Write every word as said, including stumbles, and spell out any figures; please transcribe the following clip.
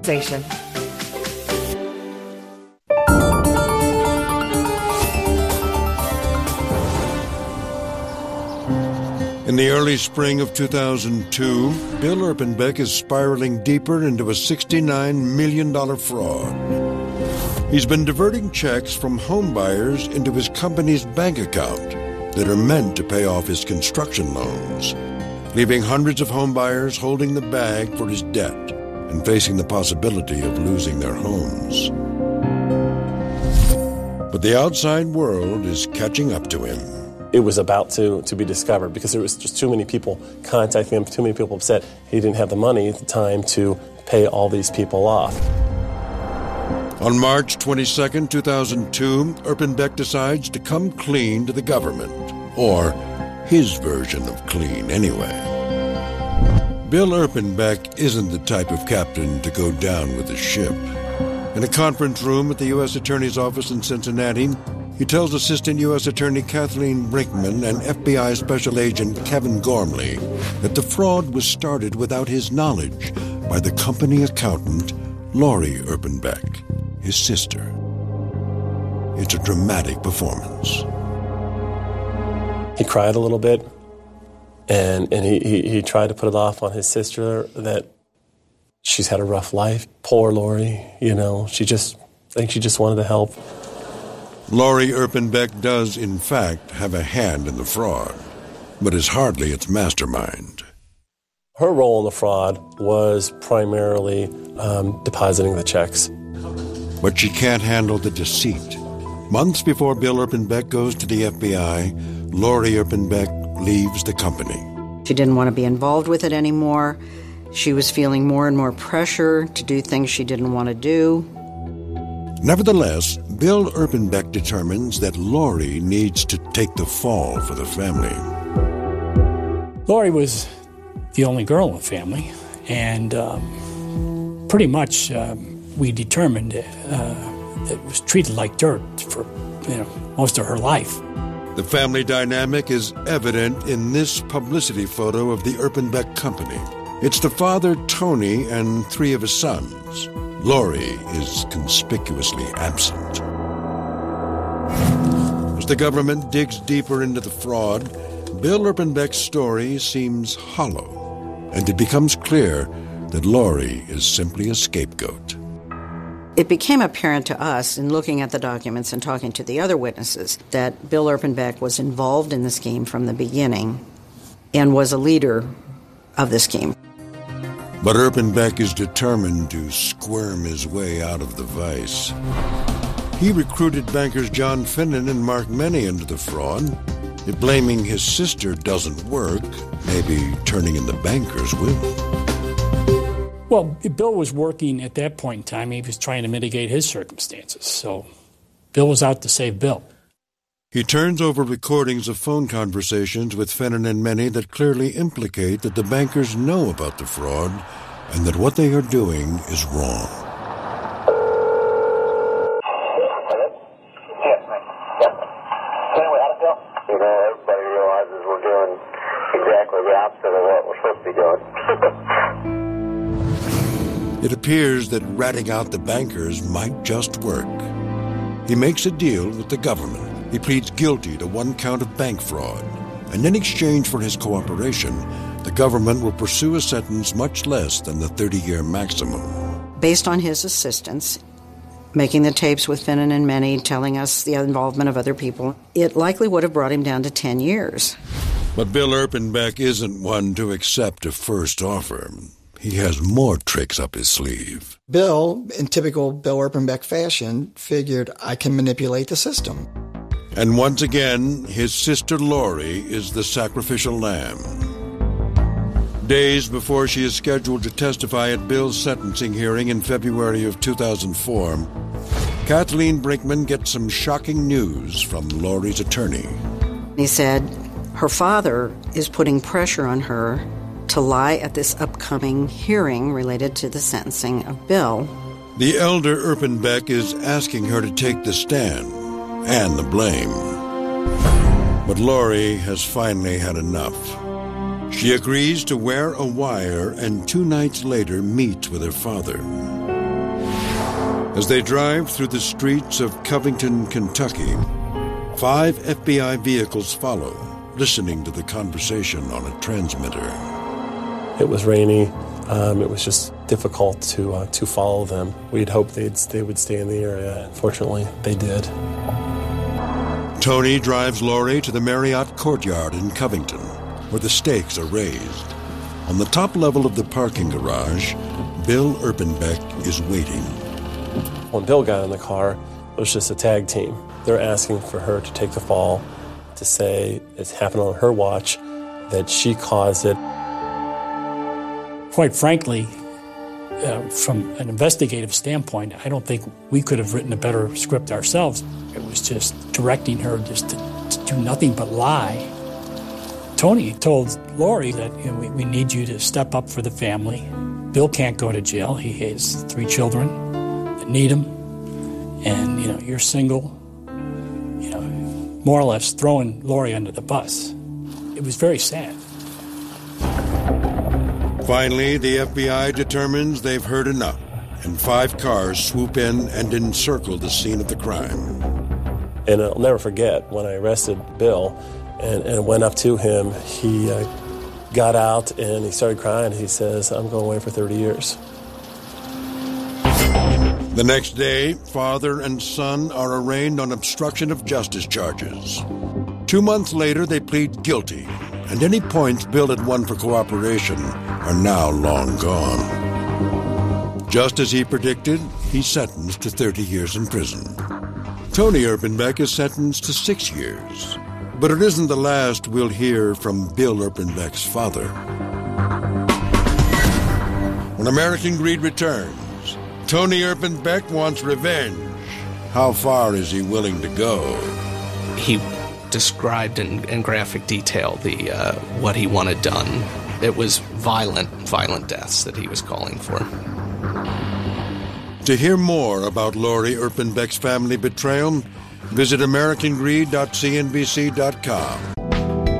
Station. In the early spring of two thousand two, Bill Erpenbeck is spiraling deeper into a sixty-nine million dollars fraud. He's been diverting checks from homebuyers into his company's bank account that are meant to pay off his construction loans, leaving hundreds of homebuyers holding the bag for his debt and facing the possibility of losing their homes. But the outside world is catching up to him. It was about to, to be discovered because there was just too many people contacting him, too many people upset. He didn't have the money at the time to pay all these people off. On March twenty-second, two thousand two, Erpenbeck decides to come clean to the government, or his version of clean anyway. Bill Erpenbeck isn't the type of captain to go down with the ship. In a conference room at the U S Attorney's office in Cincinnati, he tells Assistant U S Attorney Kathleen Brinkman and F B I Special Agent Kevin Gormley that the fraud was started without his knowledge by the company accountant Lori Erpenbeck, his sister. It's a dramatic performance. He cried a little bit, and, and he, he, he tried to put it off on his sister that she's had a rough life. Poor Lori, you know, she just, I think she just wanted to help. Lori Erpenbeck does, in fact, have a hand in the fraud, but is hardly its mastermind. Her role in the fraud was primarily um, depositing the checks. But she can't handle the deceit. Months before Bill Erpenbeck goes to the F B I, Lori Erpenbeck leaves the company. She didn't want to be involved with it anymore. She was feeling more and more pressure to do things she didn't want to do. Nevertheless, Bill Erpenbeck determines that Lori needs to take the fall for the family. Lori was the only girl in the family, and um, pretty much um, we determined uh, that it was treated like dirt for you know most of her life. The family dynamic is evident in this publicity photo of the Erpenbeck company. It's the father, Tony, and three of his sons. Lori is conspicuously absent. As the government digs deeper into the fraud, Bill Erpenbeck's story seems hollow, and it becomes clear that Lori is simply a scapegoat. It became apparent to us in looking at the documents and talking to the other witnesses that Bill Erpenbeck was involved in the scheme from the beginning and was a leader of the scheme. But Erpenbeck is determined to squirm his way out of the vice. He recruited bankers John Finnan and Mark Menney into the fraud. If blaming his sister doesn't work, maybe turning in the bankers will. Well, Bill was working at that point in time. He was trying to mitigate his circumstances. So Bill was out to save Bill. He turns over recordings of phone conversations with Finnan and Menney that clearly implicate that the bankers know about the fraud and that what they are doing is wrong. Yes, ma'am. Yep. Anyway, how'd it go? You know, everybody realizes we're doing exactly the opposite of what we're supposed to be doing. It appears that ratting out the bankers might just work. He makes a deal with the government. He pleads guilty to one count of bank fraud, and in exchange for his cooperation, the government will pursue a sentence much less than the thirty-year maximum. Based on his assistance, making the tapes with Finnan and Menney, telling us the involvement of other people, it likely would have brought him down to ten years. But Bill Erpenbeck isn't one to accept a first offer. He has more tricks up his sleeve. Bill, in typical Bill Erpenbeck fashion, figured I can manipulate the system. And once again, his sister Lori is the sacrificial lamb. Days before she is scheduled to testify at Bill's sentencing hearing in February of two thousand four, Kathleen Brinkman gets some shocking news from Lori's attorney. He said her father is putting pressure on her to lie at this upcoming hearing related to the sentencing of Bill. The elder Erpenbeck is asking her to take the stand and the blame. But Lori has finally had enough. She agrees to wear a wire and two nights later meets with her father. As they drive through the streets of Covington, Kentucky, five F B I vehicles follow, listening to the conversation on a transmitter. It was rainy. Um, it was just difficult to uh, to follow them. We'd hoped they'd they would stay in the area. Unfortunately, they did. Tony drives Lori to the Marriott Courtyard in Covington, where the stakes are raised. On the top level of the parking garage, Bill Erpenbeck is waiting. When Bill got in the car, it was just a tag team. They're asking for her to take the fall, to say it's happened on her watch, that she caused it. Quite frankly, uh, from an investigative standpoint, I don't think we could have written a better script ourselves. It was just directing her just to, to do nothing but lie. Tony told Lori that, you know, we, we need you to step up for the family. Bill can't go to jail. He has three children that need him. And, you know, you're single. You know, more or less throwing Lori under the bus. It was very sad. Finally, the F B I determines they've heard enough, and five cars swoop in and encircle the scene of the crime. And I'll never forget, when I arrested Bill and, and went up to him, he uh, got out and he started crying. He says, "I'm going away for thirty years. The next day, father and son are arraigned on obstruction of justice charges. Two months later, they plead guilty, and any points Bill had won for cooperation are now long gone. Just as he predicted, he's sentenced to thirty years in prison. Tony Erpenbeck is sentenced to six years. But it isn't the last we'll hear from Bill Erpenbeck's father. When American Greed returns, Tony Erpenbeck wants revenge. How far is he willing to go? He described in, in graphic detail the uh, what he wanted done. It was violent, violent deaths that he was calling for. To hear more about Lori Erpenbeck's family betrayal, visit American Greed dot C N B C dot com.